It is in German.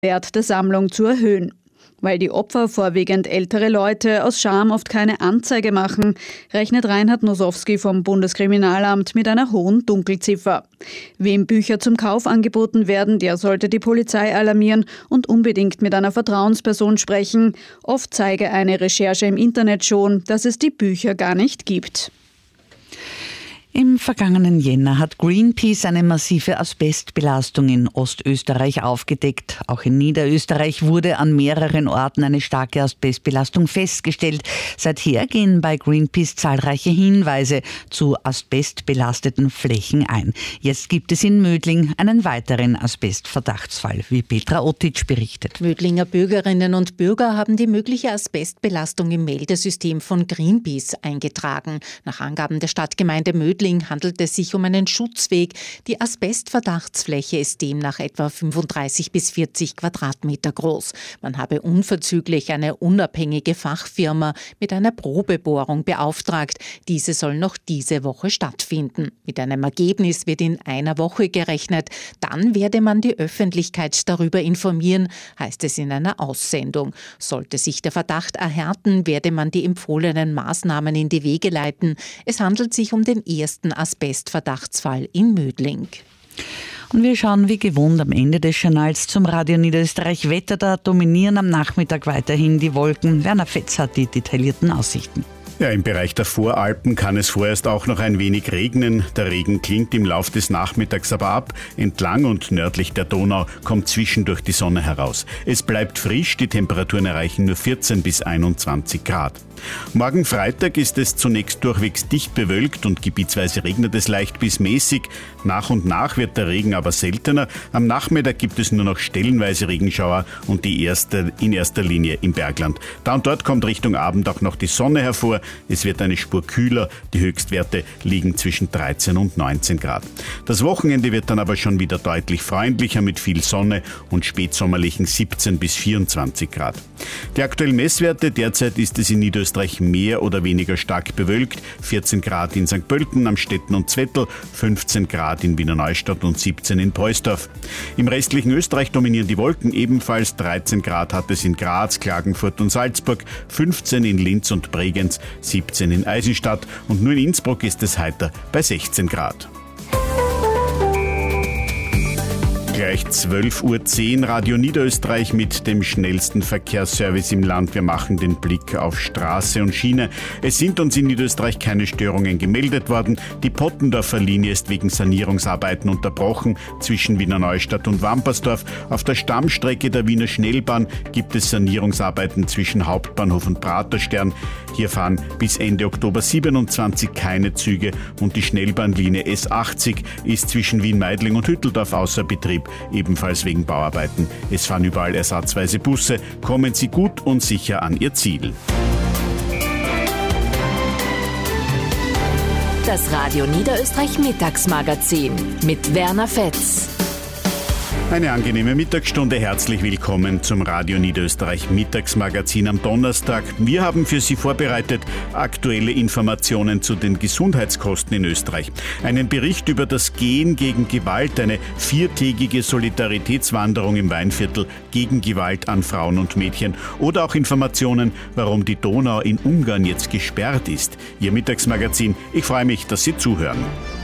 Wert der Sammlung zu erhöhen. Weil die Opfer vorwiegend ältere Leute aus Scham oft keine Anzeige machen, rechnet Reinhard Nosowski vom Bundeskriminalamt mit einer hohen Dunkelziffer. Wem Bücher zum Kauf angeboten werden, der sollte die Polizei alarmieren und unbedingt mit einer Vertrauensperson sprechen. Oft zeige eine Recherche im Internet schon, dass es die Bücher gar nicht gibt. Im vergangenen Jänner hat Greenpeace eine massive Asbestbelastung in Ostösterreich aufgedeckt. Auch in Niederösterreich wurde an mehreren Orten eine starke Asbestbelastung festgestellt. Seither gehen bei Greenpeace zahlreiche Hinweise zu asbestbelasteten Flächen ein. Jetzt gibt es in Mödling einen weiteren Asbestverdachtsfall, wie Petra Otic berichtet. Mödlinger Bürgerinnen und Bürger haben die mögliche Asbestbelastung im Meldesystem von Greenpeace eingetragen. Nach Angaben der Stadtgemeinde Mödling handelt es sich um einen Schutzweg. Die Asbestverdachtsfläche ist demnach etwa 35 bis 40 Quadratmeter groß. Man habe unverzüglich eine unabhängige Fachfirma mit einer Probebohrung beauftragt. Diese soll noch diese Woche stattfinden. Mit einem Ergebnis wird in einer Woche gerechnet. Dann werde man die Öffentlichkeit darüber informieren, heißt es in einer Aussendung. Sollte sich der Verdacht erhärten, werde man die empfohlenen Maßnahmen in die Wege leiten. Es handelt sich um den ersten Asbestverdachtsfall in Mödling. Und wir schauen wie gewohnt am Ende des Journals zum Radio Niederösterreich Wetter. Da dominieren am Nachmittag weiterhin die Wolken. Werner Fetz hat die detaillierten Aussichten. Ja, im Bereich der Voralpen kann es vorerst auch noch ein wenig regnen. Der Regen klingt im Lauf des Nachmittags aber ab. Entlang und nördlich der Donau kommt zwischendurch die Sonne heraus. Es bleibt frisch, die Temperaturen erreichen nur 14 bis 21 Grad. Morgen Freitag ist es zunächst durchwegs dicht bewölkt und gebietsweise regnet es leicht bis mäßig. Nach und nach wird der Regen aber seltener. Am Nachmittag gibt es nur noch stellenweise Regenschauer und in erster Linie im Bergland. Da und dort kommt Richtung Abend auch noch die Sonne hervor. Es wird eine Spur kühler. Die Höchstwerte liegen zwischen 13 und 19 Grad. Das Wochenende wird dann aber schon wieder deutlich freundlicher mit viel Sonne und spätsommerlichen 17 bis 24 Grad. Die aktuellen Messwerte, derzeit ist es in Niederösterreich mehr oder weniger stark bewölkt. 14 Grad in St. Pölten, Amstetten und Zwettl, 15 Grad in Wiener Neustadt und 17 in Poisdorf. Im restlichen Österreich dominieren die Wolken ebenfalls. 13 Grad hat es in Graz, Klagenfurt und Salzburg, 15 in Linz und Bregenz, 17 in Eisenstadt und nur in Innsbruck ist es heiter bei 16 Grad. Gleich 12:10 Uhr, Radio Niederösterreich mit dem schnellsten Verkehrsservice im Land. Wir machen den Blick auf Straße und Schiene. Es sind uns in Niederösterreich keine Störungen gemeldet worden. Die Pottendorfer Linie ist wegen Sanierungsarbeiten unterbrochen zwischen Wiener Neustadt und Wampersdorf. Auf der Stammstrecke der Wiener Schnellbahn gibt es Sanierungsarbeiten zwischen Hauptbahnhof und Praterstern. Hier fahren bis Ende Oktober 27 keine Züge und die Schnellbahnlinie S80 ist zwischen Wien-Meidling und Hütteldorf außer Betrieb, ebenfalls wegen Bauarbeiten. Es fahren überall ersatzweise Busse. Kommen Sie gut und sicher an Ihr Ziel. Das Radio Niederösterreich Mittagsmagazin mit Werner Fetz. Eine angenehme Mittagsstunde. Herzlich willkommen zum Radio Niederösterreich Mittagsmagazin am Donnerstag. Wir haben für Sie vorbereitet aktuelle Informationen zu den Gesundheitskosten in Österreich. Einen Bericht über das Gehen gegen Gewalt, eine 4-tägige Solidaritätswanderung im Weinviertel gegen Gewalt an Frauen und Mädchen oder auch Informationen, warum die Donau in Ungarn jetzt gesperrt ist. Ihr Mittagsmagazin. Ich freue mich, dass Sie zuhören.